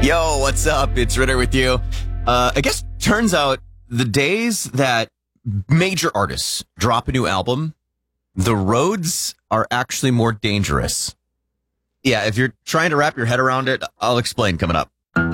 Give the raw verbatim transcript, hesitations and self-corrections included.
Yo, what's up? It's Ritter with you. Uh, I guess turns out the days that major artists drop a new album, the roads are actually more dangerous. Yeah, if you're trying to wrap your head around it, I'll explain coming up.